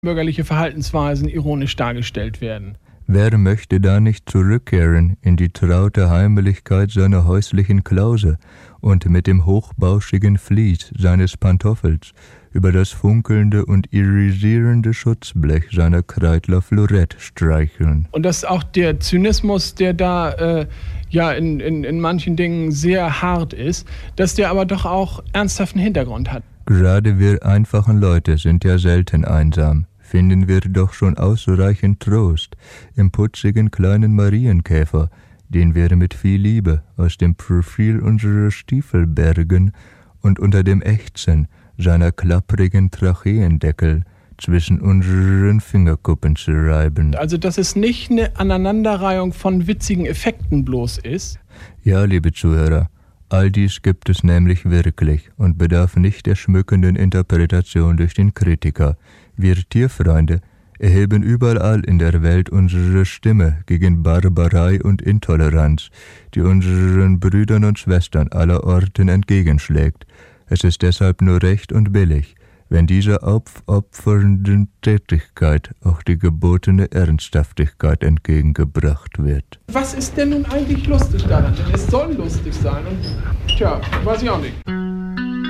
bürgerliche Verhaltensweisen ironisch dargestellt werden. Wer möchte da nicht zurückkehren in die traute Heimlichkeit seiner häuslichen Klause und mit dem hochbauschigen Vlies seines Pantoffels über das funkelnde und irisierende Schutzblech seiner Kreidler Florette streicheln? Und dass auch der Zynismus, der da in manchen Dingen sehr hart ist, dass der aber doch auch ernsthaften Hintergrund hat. Gerade wir einfachen Leute sind ja selten einsam. Finden wir doch schon ausreichend Trost im putzigen kleinen Marienkäfer, den wir mit viel Liebe aus dem Profil unserer Stiefel bergen und unter dem Ächzen seiner klapprigen Tracheendeckel zwischen unseren Fingerkuppen zu reiben. Also, dass es nicht eine Aneinanderreihung von witzigen Effekten bloß ist. Ja, liebe Zuhörer, all dies gibt es nämlich wirklich und bedarf nicht der schmückenden Interpretation durch den Kritiker. Wir Tierfreunde erheben überall in der Welt unsere Stimme gegen Barbarei und Intoleranz, die unseren Brüdern und Schwestern allerorten entgegenschlägt. Es ist deshalb nur recht und billig, wenn dieser aufopfernden Tätigkeit auch die gebotene Ernsthaftigkeit entgegengebracht wird. Was ist denn nun eigentlich lustig daran? Denn es soll lustig sein und, weiß ich auch nicht.